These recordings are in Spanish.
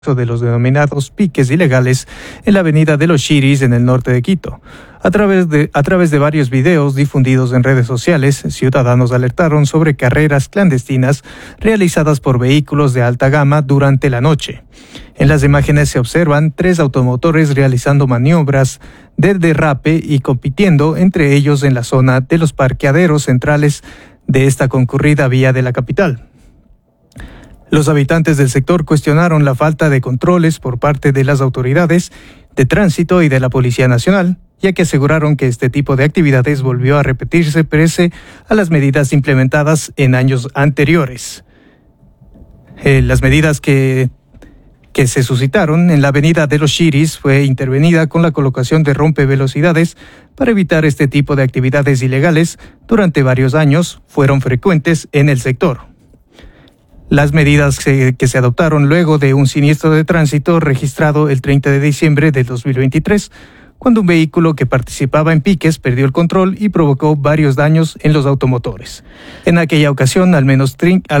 de los denominados piques ilegales en la avenida de los Chiris en el norte de Quito. A través de varios videos difundidos en redes sociales, ciudadanos alertaron sobre carreras clandestinas realizadas por vehículos de alta gama durante la noche. En las imágenes se observan 3 automotores realizando maniobras de derrape y compitiendo entre ellos en la zona de los parqueaderos centrales de esta concurrida vía de la capital. Los habitantes del sector cuestionaron la falta de controles por parte de las autoridades de tránsito y de la Policía Nacional, ya que aseguraron que este tipo de actividades volvió a repetirse pese a las medidas implementadas en años anteriores. Las medidas que se suscitaron en la avenida de los Chiris fue intervenida con la colocación de rompevelocidades para evitar este tipo de actividades ilegales. Durante varios años fueron frecuentes en el sector. Las medidas que se adoptaron luego de un siniestro de tránsito registrado el 30 de diciembre de 2023, cuando un vehículo que participaba en piques perdió el control y provocó varios daños en los automotores. En aquella ocasión, al menos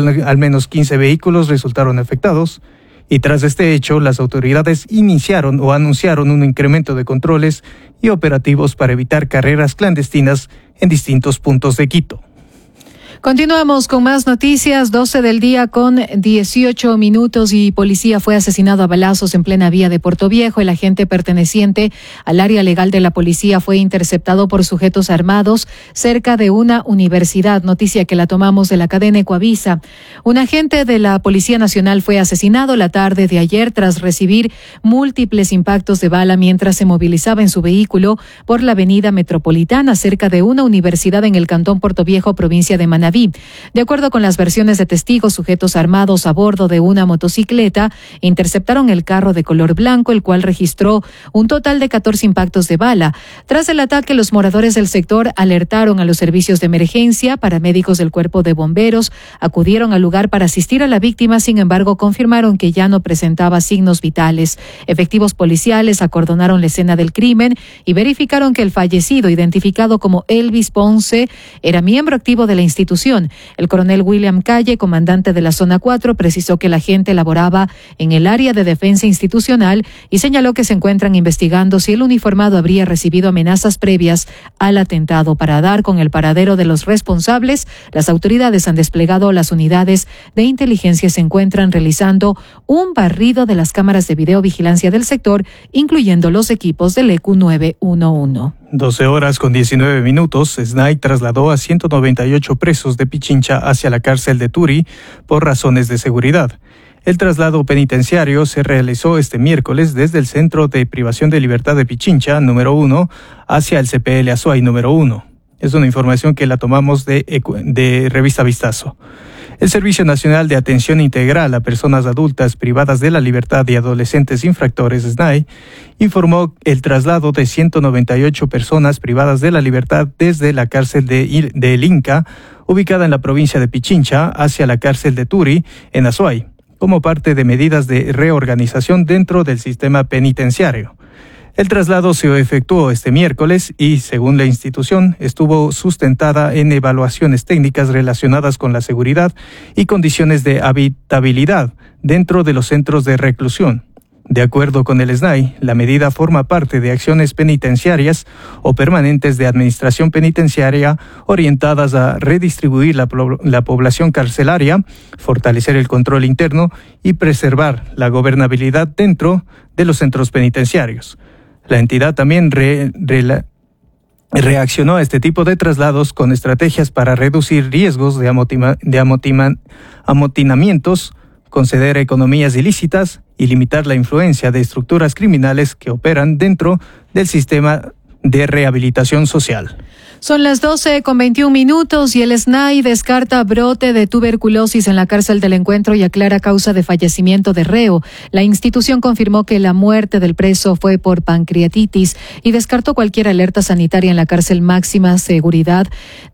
15 vehículos resultaron afectados, y tras este hecho, las autoridades iniciaron o anunciaron un incremento de controles y operativos para evitar carreras clandestinas en distintos puntos de Quito. Continuamos con más noticias, 12 del día con 18 minutos y policía fue asesinado a balazos en plena vía de Puerto Viejo. El agente perteneciente al área legal de la policía fue interceptado por sujetos armados cerca de una universidad, noticia que la tomamos de la cadena Ecuavisa. Un agente de la Policía Nacional fue asesinado la tarde de ayer tras recibir múltiples impactos de bala mientras se movilizaba en su vehículo por la avenida Metropolitana cerca de una universidad en el cantón Puerto Viejo, provincia de Manabí. De acuerdo con las versiones de testigos, sujetos armados a bordo de una motocicleta interceptaron el carro de color blanco, el cual registró un total de 14 impactos de bala. Tras el ataque, los moradores del sector alertaron a los servicios de emergencia. Paramédicos del Cuerpo de Bomberos acudieron al lugar para asistir a la víctima, sin embargo, confirmaron que ya no presentaba signos vitales. Efectivos policiales acordonaron la escena del crimen y verificaron que el fallecido, identificado como Elvis Ponce, era miembro activo de la institución. El coronel William Calle, comandante de la Zona 4, precisó que la agente laboraba en el área de defensa institucional y señaló que se encuentran investigando si el uniformado habría recibido amenazas previas al atentado. Para dar con el paradero de los responsables, las autoridades han desplegado las unidades de inteligencia y se encuentran realizando un barrido de las cámaras de videovigilancia del sector, incluyendo los equipos del ECU 911. 12 horas con 19 minutos, SNAI trasladó a 198 presos de Pichincha hacia la cárcel de Turi por razones de seguridad. El traslado penitenciario se realizó este miércoles desde el Centro de Privación de Libertad de Pichincha, número 1, hacia el CPL Azuay, número 1. Es una información que la tomamos de Revista Vistazo. El Servicio Nacional de Atención Integral a Personas Adultas Privadas de la Libertad y Adolescentes Infractores, SNAI, informó el traslado de 198 personas privadas de la libertad desde la cárcel de El Inca, ubicada en la provincia de Pichincha, hacia la cárcel de Turi, en Azuay, como parte de medidas de reorganización dentro del sistema penitenciario. El traslado se efectuó este miércoles y, según la institución, estuvo sustentada en evaluaciones técnicas relacionadas con la seguridad y condiciones de habitabilidad dentro de los centros de reclusión. De acuerdo con el SNAI, la medida forma parte de acciones penitenciarias o permanentes de administración penitenciaria orientadas a redistribuir la población carcelaria, fortalecer el control interno y preservar la gobernabilidad dentro de los centros penitenciarios. La entidad también reaccionó a este tipo de traslados con estrategias para reducir riesgos de amotinamientos, conceder economías ilícitas y limitar la influencia de estructuras criminales que operan dentro del sistema de rehabilitación social. Son las 12 con 21 minutos y el SNAI descarta brote de tuberculosis en la cárcel del Encuentro y aclara causa de fallecimiento de reo. La institución confirmó que la muerte del preso fue por pancreatitis y descartó cualquier alerta sanitaria en la cárcel máxima seguridad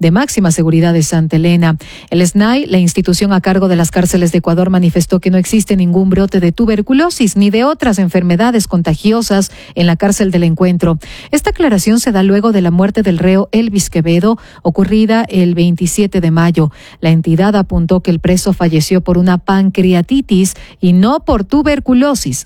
de Santa Elena. El SNAI, la institución a cargo de las cárceles de Ecuador, manifestó que no existe ningún brote de tuberculosis ni de otras enfermedades contagiosas en la cárcel del Encuentro. Esta aclaración se da luego de la muerte del reo Elvis Elvis Quevedo, ocurrida el 27 de mayo. La entidad apuntó que el preso falleció por una pancreatitis y no por tuberculosis.